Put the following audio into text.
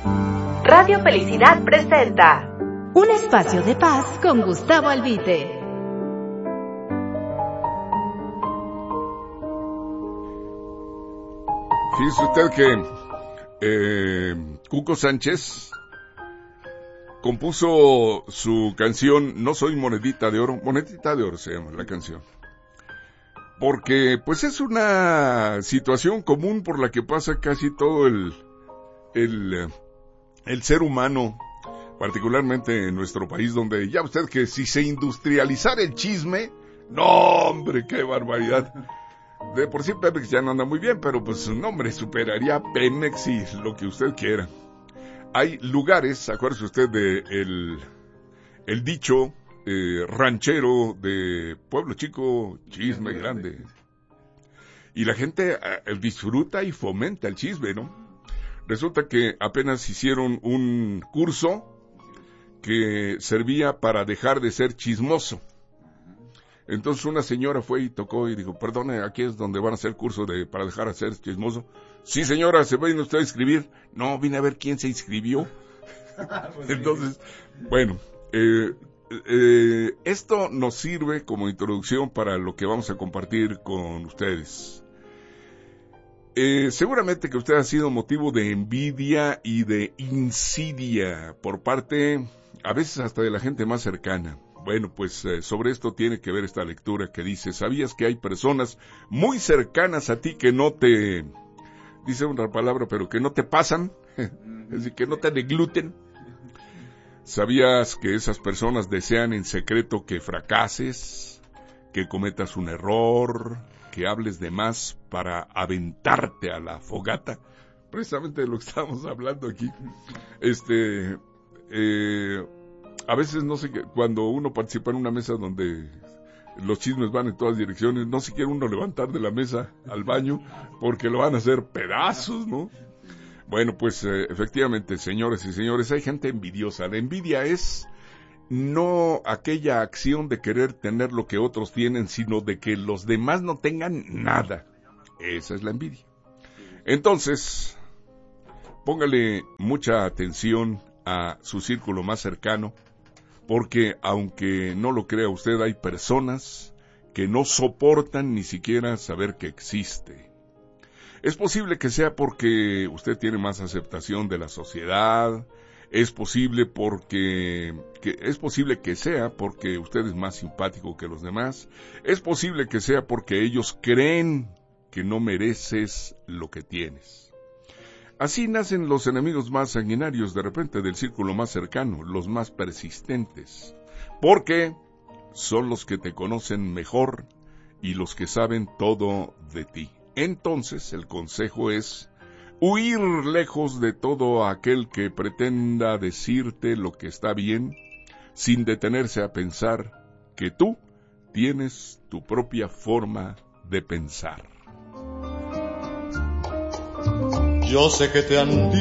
Radio Felicidad presenta un espacio de paz con Gustavo Albite. Fíjese usted que Cuco Sánchez compuso su canción No Soy Monedita de Oro se llama la canción, porque pues es una situación común por la que pasa casi todo el ser humano, particularmente en nuestro país, donde ya usted que si se industrializara el chisme, no hombre, qué barbaridad. De por sí Pemex ya no anda muy bien, pero pues no hombre, superaría a Pemex y lo que usted quiera. Hay lugares, acuérdese usted de el dicho ranchero de pueblo chico, chisme grande. Y la gente disfruta y fomenta el chisme, ¿no? Resulta que apenas hicieron un curso que servía para dejar de ser chismoso. Entonces una señora fue y tocó y dijo, perdone, aquí es donde van a hacer curso para dejar de ser chismoso. Sí, señora, ¿se viene usted a inscribir? No, vine a ver quién se inscribió. Entonces, bueno, esto nos sirve como introducción para lo que vamos a compartir con ustedes. Seguramente que usted ha sido motivo de envidia y de insidia por parte, a veces hasta de la gente más cercana. Bueno, pues sobre esto tiene que ver esta lectura que dice, ¿sabías que hay personas muy cercanas a ti que no te, dice una palabra, pero que no te pasan? Es decir, que no te degluten. ¿Sabías que esas personas desean en secreto que fracases, que cometas un error, que hables de más para aventarte a la fogata? Precisamente de lo que estamos hablando aquí. A veces no sé, cuando uno participa en una mesa donde los chismes van en todas direcciones, no se quiere uno levantar de la mesa al baño porque lo van a hacer pedazos, ¿no? Bueno, pues efectivamente, señores y señores, hay gente envidiosa. La envidia es no aquella acción de querer tener lo que otros tienen, sino de que los demás no tengan nada. Esa es la envidia. Entonces, póngale mucha atención a su círculo más cercano, porque aunque no lo crea usted, hay personas que no soportan ni siquiera saber que existe. Es posible que sea porque usted tiene más aceptación de la sociedad, es posible que sea porque usted es más simpático que los demás, es posible que sea porque ellos creen que no mereces lo que tienes. Así nacen los enemigos más sanguinarios de repente del círculo más cercano, los más persistentes, porque son los que te conocen mejor y los que saben todo de ti. Entonces el consejo es huir lejos de todo aquel que pretenda decirte lo que está bien, sin detenerse a pensar que tú tienes tu propia forma de pensar. Yo sé que te han